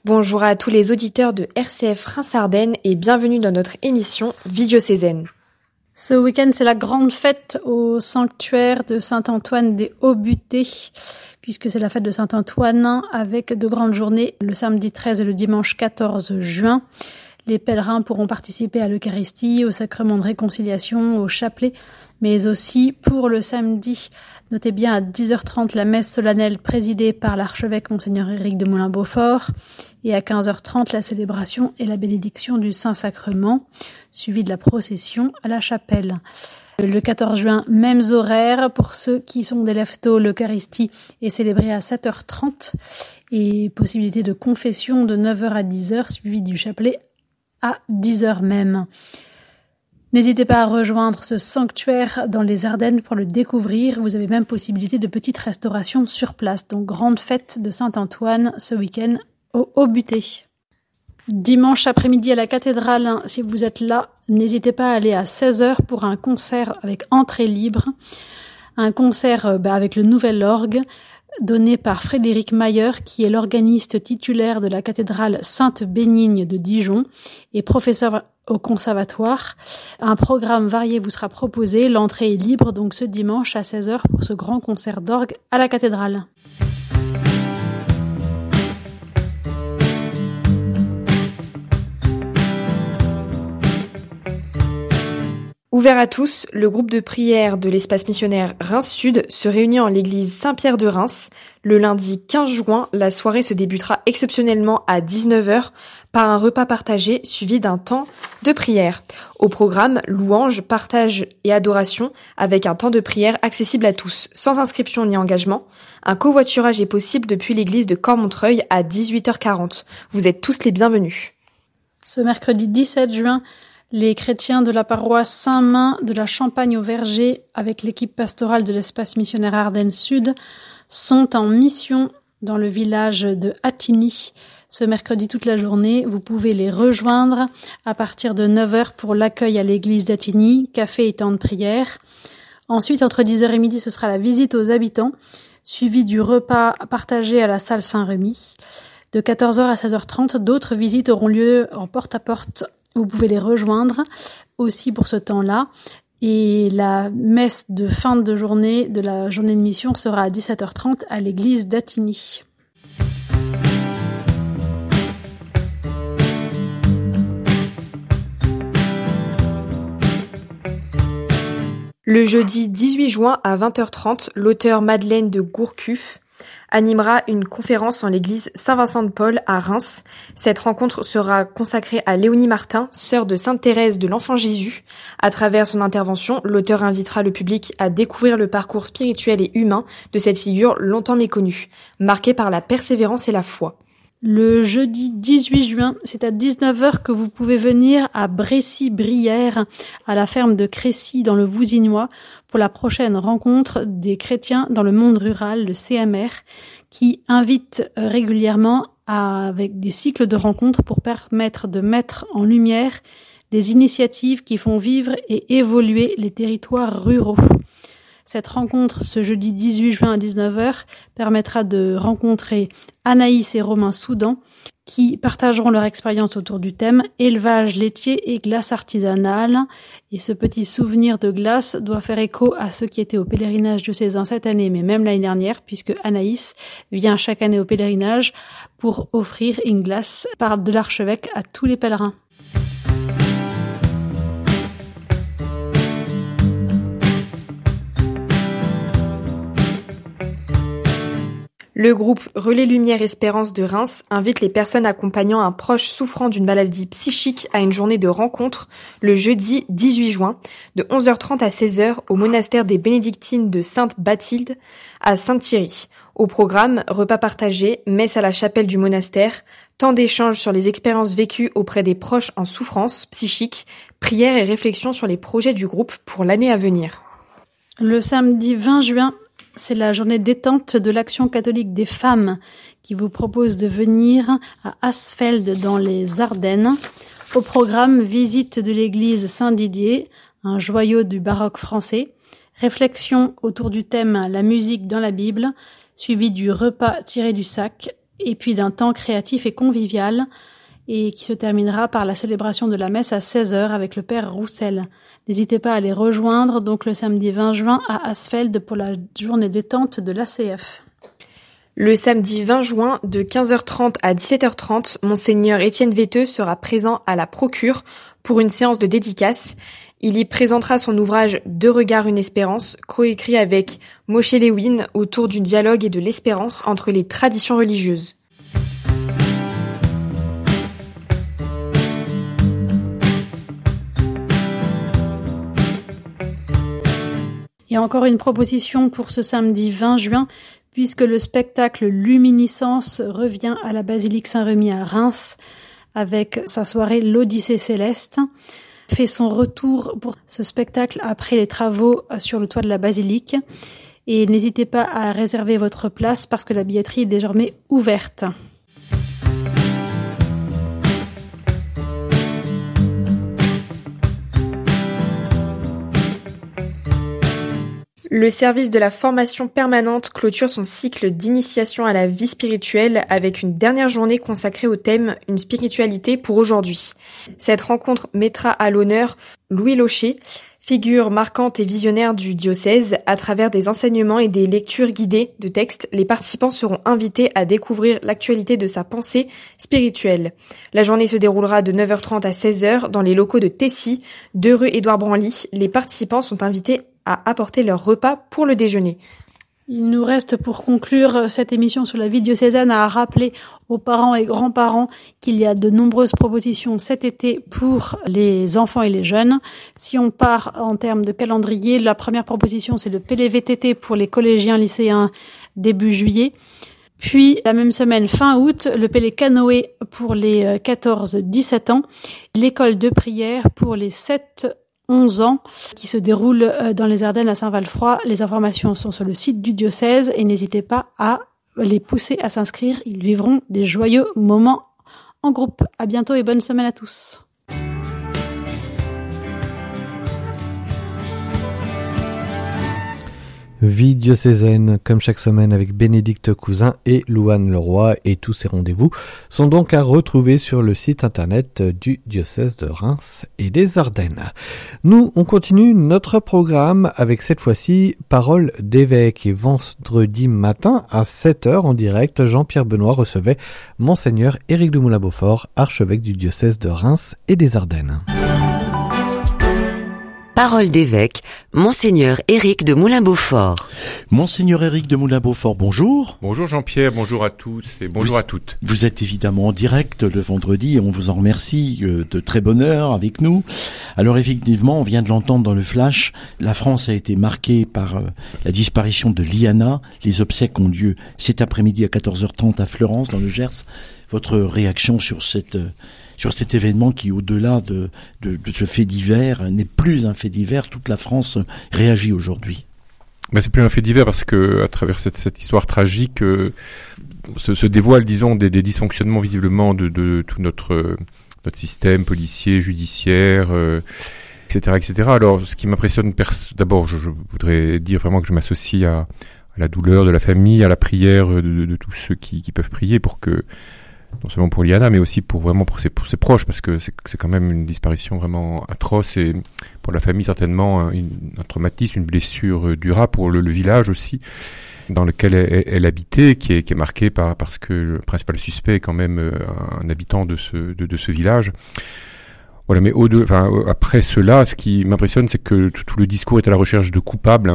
Bonjour à tous les auditeurs de RCF Reims-Ardennes et bienvenue dans notre émission Vie diocésaine. Ce week-end, c'est la grande fête au sanctuaire de Saint-Antoine des Hauts-Buttés, puisque c'est la fête de Saint-Antoine avec de grandes journées le samedi 13 et le dimanche 14 juin. Les pèlerins pourront participer à l'Eucharistie, au sacrement de réconciliation, au chapelet, mais aussi pour le samedi. Notez bien à 10h30 la messe solennelle présidée par l'archevêque Monseigneur Éric de Moulin-Beaufort et à 15h30 la célébration et la bénédiction du Saint-Sacrement, suivie de la procession à la chapelle. Le 14 juin, mêmes horaires pour ceux qui sont d'élèves tôt, l'Eucharistie est célébrée à 7h30 et possibilité de confession de 9h à 10h, suivi du chapelet à 10h même. N'hésitez pas à rejoindre ce sanctuaire dans les Ardennes pour le découvrir. Vous avez même possibilité de petites restaurations sur place. Donc, grande fête de Saint-Antoine ce week-end au Hauts-Buttés. Dimanche après-midi à la cathédrale, si vous êtes là, n'hésitez pas à aller à 16h pour un concert avec entrée libre. Un concert avec le nouvel orgue donné par Frédéric Mayer, qui est l'organiste titulaire de la cathédrale Sainte-Bénigne de Dijon et professeur au conservatoire. Un programme varié vous sera proposé, l'entrée est libre donc ce dimanche à 16h pour ce grand concert d'orgue à la cathédrale. Ouvert à tous, le groupe de prière de l'espace missionnaire Reims-Sud se réunit en l'église Saint-Pierre de Reims. Le lundi 15 juin, la soirée se débutera exceptionnellement à 19h par un repas partagé suivi d'un temps de prière. Au programme, louanges, partage et adoration avec un temps de prière accessible à tous, sans inscription ni engagement. Un covoiturage est possible depuis l'église de Cormontreuil à 18h40. Vous êtes tous les bienvenus. Ce mercredi 17 juin, les chrétiens de la paroisse Saint-Main de la Champagne au Verger, avec l'équipe pastorale de l'espace missionnaire Ardennes Sud, sont en mission dans le village de Attigny. Ce mercredi toute la journée, vous pouvez les rejoindre à partir de 9h pour l'accueil à l'église d'Attigny, café et temps de prière. Ensuite, entre 10h et midi, ce sera la visite aux habitants, suivi du repas partagé à la salle Saint-Rémy. De 14h à 16h30, d'autres visites auront lieu en porte-à-porte. Vous pouvez les rejoindre aussi pour ce temps-là. Et la messe de fin de journée de la journée de mission sera à 17h30 à l'église d'Attigny. Le jeudi 18 juin à 20h30, l'auteur Madeleine de Gourcuff animera une conférence en l'église Saint-Vincent-de-Paul à Reims. Cette rencontre sera consacrée à Léonie Martin, sœur de Sainte Thérèse de l'Enfant Jésus. À travers son intervention, l'auteur invitera le public à découvrir le parcours spirituel et humain de cette figure longtemps méconnue, marquée par la persévérance et la foi. Le jeudi 18 juin, c'est à 19h que vous pouvez venir à Brécy-Brière, à la ferme de Crécy dans le Vousignois, pour la prochaine rencontre des chrétiens dans le monde rural, le CMR, qui invite régulièrement avec des cycles de rencontres pour permettre de mettre en lumière des initiatives qui font vivre et évoluer les territoires ruraux. Cette rencontre, ce jeudi 18 juin à 19h, permettra de rencontrer Anaïs et Romain Soudan, qui partageront leur expérience autour du thème « Élevage laitier et glace artisanale ». Et ce petit souvenir de glace doit faire écho à ceux qui étaient au pèlerinage diocésain cette année, mais même l'année dernière, puisque Anaïs vient chaque année au pèlerinage pour offrir une glace par de l'archevêque à tous les pèlerins. Le groupe Relais Lumière Espérance de Reims invite les personnes accompagnant un proche souffrant d'une maladie psychique à une journée de rencontre le jeudi 18 juin de 11h30 à 16h au monastère des Bénédictines de Sainte-Bathilde à Saint-Thierry. Au programme, repas partagés, messe à la chapelle du monastère, temps d'échange sur les expériences vécues auprès des proches en souffrance psychique, prières et réflexions sur les projets du groupe pour l'année à venir. Le samedi 20 juin, c'est la journée détente de l'Action catholique des femmes qui vous propose de venir à Asfeld dans les Ardennes. Au programme, visite de l'église Saint-Didier, un joyau du baroque français, réflexion autour du thème La musique dans la Bible, suivi du repas tiré du sac et puis d'un temps créatif et convivial, et qui se terminera par la célébration de la messe à 16h avec le Père Roussel. N'hésitez pas à les rejoindre donc le samedi 20 juin à Asfeld pour la journée détente de l'ACF. Le samedi 20 juin, de 15h30 à 17h30, Monseigneur Étienne Veteux sera présent à la Procure pour une séance de dédicace. Il y présentera son ouvrage « Deux regards, une espérance », coécrit avec Moshe Lewin autour du dialogue et de l'espérance entre les traditions religieuses. Il y a encore une proposition pour ce samedi 20 juin, puisque le spectacle Luminiscence revient à la basilique Saint-Remi à Reims, avec sa soirée L'Odyssée céleste. Fait son retour pour ce spectacle après les travaux sur le toit de la basilique. Et n'hésitez pas à réserver votre place parce que la billetterie est désormais ouverte. Le service de la formation permanente clôture son cycle d'initiation à la vie spirituelle avec une dernière journée consacrée au thème « Une spiritualité pour aujourd'hui ». Cette rencontre mettra à l'honneur Louis Locher, figure marquante et visionnaire du diocèse. À travers des enseignements et des lectures guidées de textes, les participants seront invités à découvrir l'actualité de sa pensée spirituelle. La journée se déroulera de 9h30 à 16h dans les locaux de Tessy, 2 rue Édouard Branly. Les participants sont invités à apporter leur repas pour le déjeuner. Il nous reste pour conclure cette émission sur la vie diocésaine à rappeler aux parents et grands-parents qu'il y a de nombreuses propositions cet été pour les enfants et les jeunes. Si on part en termes de calendrier, la première proposition c'est le PLVTT pour les collégiens lycéens début juillet. Puis la même semaine, fin août, le Pélé Canoë pour les 14-17 ans, l'école de prière pour les 7-11 ans qui se déroule dans les Ardennes à Saint-Valfroy. Les informations sont sur le site du diocèse et n'hésitez pas à les pousser à s'inscrire. Ils vivront des joyeux moments en groupe. À bientôt et bonne semaine à tous. Vie diocésaine, comme chaque semaine avec Bénédicte Cousin et Louane Leroy, et tous ces rendez-vous sont donc à retrouver sur le site internet du diocèse de Reims et des Ardennes. Nous, on continue notre programme avec cette fois-ci Parole d'évêque, et vendredi matin à 7h en direct, Jean-Pierre Benoît recevait Monseigneur Éric de Moulin-Beaufort, archevêque du diocèse de Reims et des Ardennes. Parole d'évêque, Monseigneur Éric de Moulin-Beaufort. Monseigneur Éric de Moulin-Beaufort, bonjour. Bonjour Jean-Pierre, bonjour à tous et bonjour à toutes. Vous êtes évidemment en direct le vendredi et on vous en remercie de très bonne heure avec nous. Alors effectivement, on vient de l'entendre dans le flash, la France a été marquée par la disparition de Liana. Les obsèques ont lieu cet après-midi à 14h30 à Fleurance dans le Gers. Votre réaction sur cet événement qui, au-delà de ce fait divers, n'est plus un fait divers. Toute la France réagit aujourd'hui. Ben, c'est plus un fait divers parce que, à travers cette histoire tragique, se dévoilent, disons, des dysfonctionnements visiblement de tout notre système policier, judiciaire, etc., etc. Alors, ce qui m'impressionne, d'abord, je voudrais dire vraiment que je m'associe à la douleur de la famille, à la prière de tous ceux qui peuvent prier pour que, non seulement pour Liana, mais aussi pour ses proches, parce que c'est quand même une disparition vraiment atroce, et pour la famille certainement un traumatisme, une blessure durable, pour le village aussi, dans lequel elle habitait, qui est marqué parce que le principal suspect est quand même un habitant de ce village. Voilà, mais après cela, ce qui m'impressionne, c'est que tout le discours est à la recherche de coupables,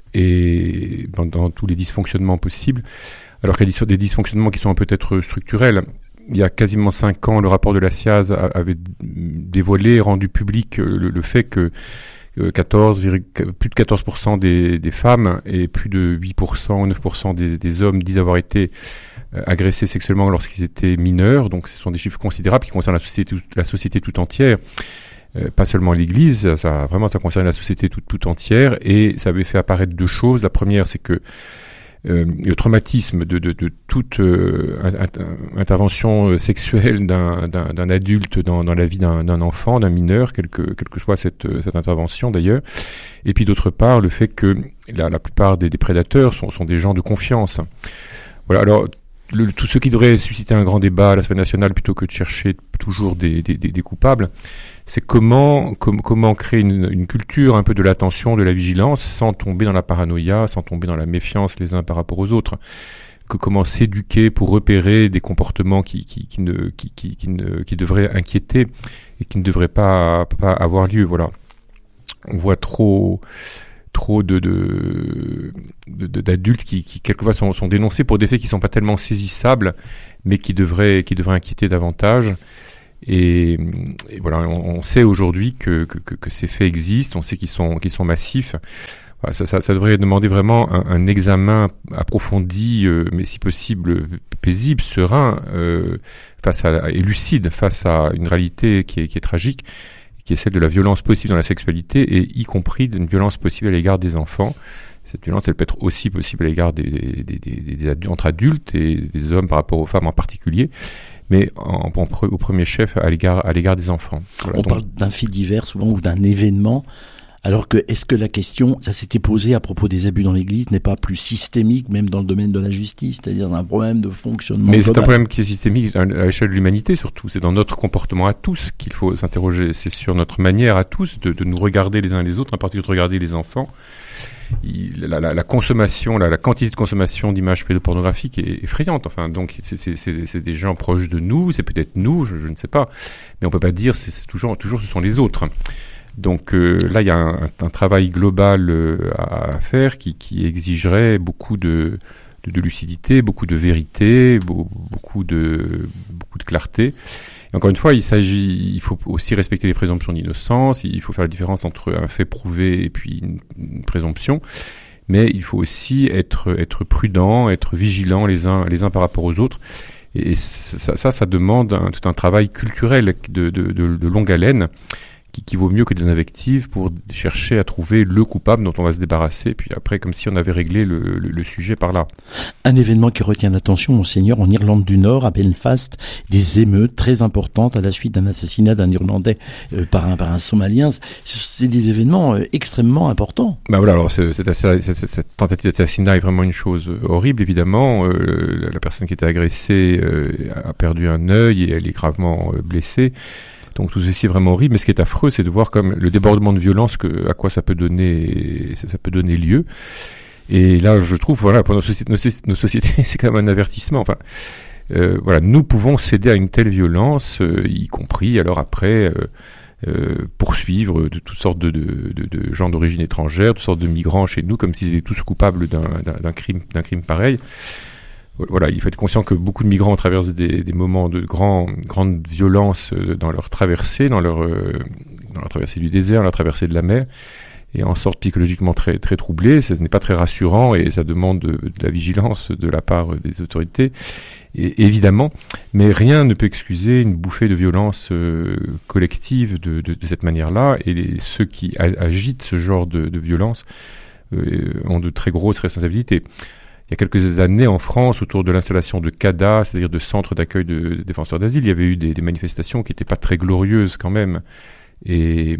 et dans tous les dysfonctionnements possibles, alors qu'il y a des dysfonctionnements qui sont peut-être structurels. Il y a quasiment 5 ans, le rapport de la SIAZ avait dévoilé et rendu public le fait que plus de 14% des femmes et plus de 8% ou 9% des hommes disent avoir été agressés sexuellement lorsqu'ils étaient mineurs. Donc ce sont des chiffres considérables qui concernent la société tout entière. Pas seulement l'Église, ça concerne la société tout entière, et ça avait fait apparaître 2 choses. La première, c'est que le traumatisme de toute intervention sexuelle d'un adulte dans la vie d'un enfant, d'un mineur, quelle que soit cette intervention d'ailleurs, et puis d'autre part le fait que la plupart des prédateurs sont des gens de confiance. Voilà. Alors tout ce qui devrait susciter un grand débat à l'Assemblée nationale plutôt que de chercher toujours des coupables, c'est comment créer une culture un peu de l'attention, de la vigilance, sans tomber dans la paranoïa, sans tomber dans la méfiance les uns par rapport aux autres. Comment s'éduquer pour repérer des comportements qui devraient inquiéter et qui ne devraient pas avoir lieu. Voilà. On voit trop d'adultes qui quelquefois sont dénoncés pour des faits qui sont pas tellement saisissables, mais qui devraient inquiéter davantage. Et voilà, on sait aujourd'hui que ces faits existent, on sait qu'ils sont massifs. Voilà, ça devrait demander vraiment un examen approfondi, mais si possible paisible, serein, et lucide face à une réalité qui est tragique, qui est celle de la violence possible dans la sexualité, et y compris d'une violence possible à l'égard des enfants. Cette violence, elle peut être aussi possible à l'égard des entre adultes et des hommes par rapport aux femmes en particulier, mais au premier chef à l'égard des enfants. Voilà, on parle d'un fait divers souvent ou d'un événement, alors que est-ce que la question, ça s'était posé à propos des abus dans l'Église, n'est pas plus systémique même dans le domaine de la justice, c'est-à-dire un problème de fonctionnement global. Mais c'est un problème qui est systémique à l'échelle de l'humanité surtout, c'est dans notre comportement à tous qu'il faut s'interroger, c'est sur notre manière à tous de nous regarder les uns les autres, en particulier de regarder les enfants. La consommation, la quantité de consommation d'images pédopornographiques est effrayante. Enfin, donc c'est des gens proches de nous, c'est peut-être nous, je ne sais pas, mais on peut pas dire c'est toujours ce sont les autres. Donc là, il y a un travail global à faire qui exigerait beaucoup de lucidité, beaucoup de vérité, beaucoup de clarté. Et encore une fois, il faut aussi respecter les présomptions d'innocence, il faut faire la différence entre un fait prouvé et puis une présomption, mais il faut aussi être prudent, être vigilant les uns par rapport aux autres. Et ça demande tout un travail culturel de longue haleine, qui vaut mieux que des invectives pour chercher à trouver le coupable dont on va se débarrasser, puis après comme si on avait réglé le sujet par là. Un événement qui retient l'attention, monseigneur, en Irlande du Nord, à Belfast, des émeutes très importantes à la suite d'un assassinat d'un Irlandais par un Somalien. C'est des événements extrêmement importants. Bah voilà, alors cette tentative d'assassinat est vraiment une chose horrible, évidemment. La personne qui était agressée a perdu un œil et elle est gravement blessée. Donc tout ceci est vraiment horrible, mais ce qui est affreux, c'est de voir comme le débordement de violence à quoi ça peut donner lieu. Et là, je trouve, voilà, pour nos sociétés, c'est quand même un avertissement. Enfin, voilà, nous pouvons céder à une telle violence, y compris alors après poursuivre de toutes sortes de gens d'origine étrangère, toutes sortes de migrants chez nous, comme s'ils étaient tous coupables d'un crime pareil. Voilà, il faut être conscient que beaucoup de migrants traversent des moments de grande violence dans leur traversée, dans leur traversée du désert, la traversée de la mer, et en sortent psychologiquement très très troublés. Ce n'est pas très rassurant et ça demande de la vigilance de la part des autorités, et, évidemment. Mais rien ne peut excuser une bouffée de violence collective de cette manière-là. Et ceux qui agitent ce genre de violence ont de très grosses responsabilités. Il y a quelques années, en France, autour de l'installation de CADA, c'est-à-dire de centres d'accueil de défenseurs d'asile, il y avait eu des manifestations qui n'étaient pas très glorieuses quand même. Et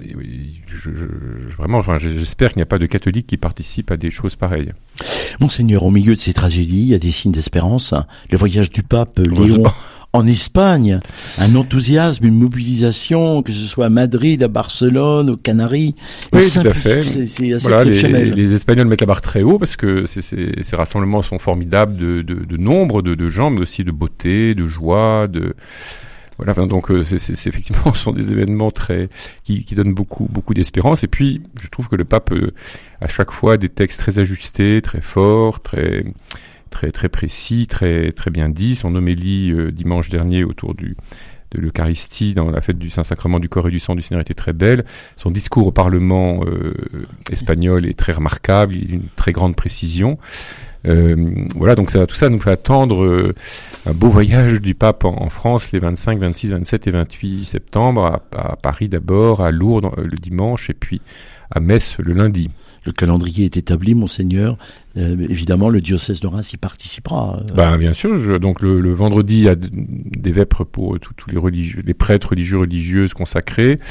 vraiment, enfin, j'espère qu'il n'y a pas de catholiques qui participent à des choses pareilles. Monseigneur, au milieu de ces tragédies, il y a des signes d'espérance. Le voyage du pape Léon en Espagne, un enthousiasme, une mobilisation, que ce soit à Madrid, à Barcelone, aux Canaries. Oui, tout à fait. C'est assez voilà, exceptionnel. Les Espagnols mettent la barre très haut parce que ces rassemblements sont formidables de nombre de gens, mais aussi de beauté, de joie, voilà. Enfin, donc c'est effectivement, ce sont des événements qui donnent beaucoup d'espérance. Et puis, je trouve que le pape à chaque fois des textes très ajustés, très forts, très précis, très bien dit. Son homélie dimanche dernier autour de l'Eucharistie dans la fête du Saint-Sacrement du corps et du sang du Seigneur était très belle. Son discours au Parlement espagnol est très remarquable, il a une très grande précision. Voilà, donc tout ça nous fait attendre un beau voyage du pape en France les 25, 26, 27 et 28 septembre, à Paris d'abord, à Lourdes le dimanche et puis à Metz le lundi. Le calendrier est établi, monseigneur. Évidemment, le diocèse de Reims y participera. Bien sûr. Donc le vendredi, il y a des vêpres pour tous les prêtres religieuses consacrés.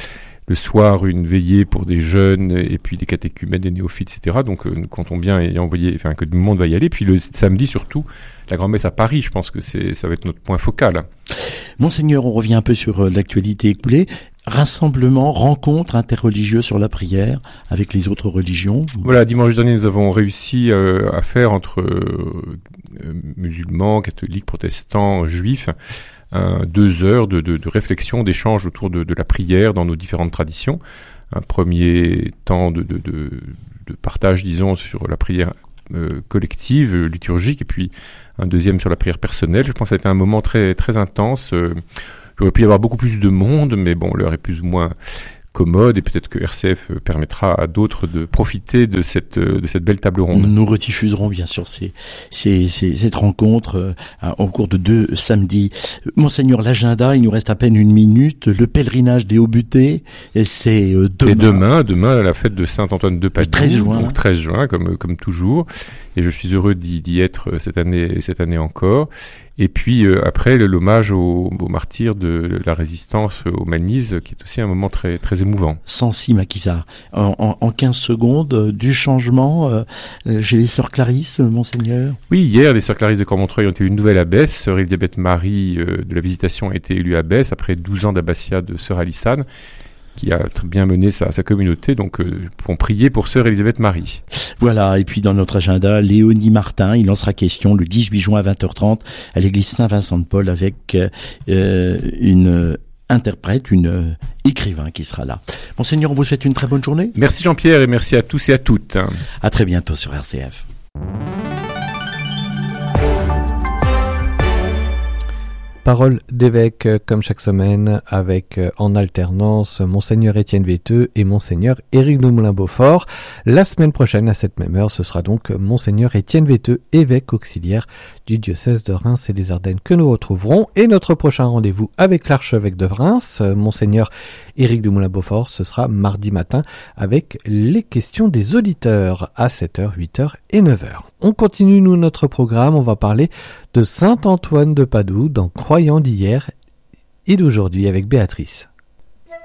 le soir une veillée pour des jeunes et puis des catéchumènes, des néophytes, etc. Donc nous comptons bien y envoyer, enfin que tout le monde va y aller. Puis le samedi surtout, la grand-messe à Paris, je pense que ça va être notre point focal. Monseigneur, on revient un peu sur l'actualité écoulée. Rassemblement, rencontre interreligieuse sur la prière avec les autres religions. Voilà, dimanche dernier, nous avons réussi à faire entre musulmans, catholiques, protestants, juifs, 2 heures de réflexion, d'échange autour de la prière dans nos différentes traditions. Un premier temps de partage, disons, sur la prière collective, liturgique, et puis un deuxième sur la prière personnelle. Je pense que ça a été un moment très, très intense. Il aurait pu y avoir beaucoup plus de monde, mais bon, l'heure est plus ou moins commode et peut-être que RCF permettra à d'autres de profiter de cette belle table ronde. Nous rediffuserons bien sûr cette rencontre au cours de 2 samedis. Monseigneur, l'agenda, il nous reste à peine 1 minute. Le pèlerinage des Hauts-Buttés, c'est demain. Demain, la fête de Saint-Antoine de Padoue. 13 juin. Donc 13 juin, comme toujours. Et je suis heureux d'y être cette année encore. Et puis après l'hommage aux martyrs de la résistance au Manise, qui est aussi un moment très très émouvant. Sancy Maquisard, en 15 secondes, du changement chez les sœurs Clarisse, Monseigneur. Oui, hier les sœurs Clarisse de Cormontreuil ont été une nouvelle abbesse. Sœur Élisabeth Marie de la Visitation a été élue abbesse après 12 ans d'abbatiat de sœur Alissane, qui a bien mené sa communauté, donc pour prier pour sœur Élisabeth Marie. Voilà, et puis dans notre agenda, Léonie Martin, il en sera question le 18 juin à 20h30 à l'église Saint-Vincent-de-Paul avec une interprète, une écrivain qui sera là. Monseigneur, on vous souhaite une très bonne journée. Merci Jean-Pierre et merci à tous et à toutes. À très bientôt sur RCF. Parole d'évêque comme chaque semaine avec en alternance Monseigneur Étienne Véteux et Monseigneur Éric de Moulin-Beaufort. La semaine prochaine à cette même heure, ce sera donc Monseigneur Étienne Véteux, évêque auxiliaire du diocèse de Reims et des Ardennes que nous retrouverons. Et notre prochain rendez-vous avec l'archevêque de Reims, Monseigneur Éric de Moulin-Beaufort, ce sera mardi matin avec les questions des auditeurs à 7h, 8h et 9h. On continue nous notre programme, on va parler de Saint-Antoine de Padoue dans Croyants d'hier et d'aujourd'hui avec Béatrice.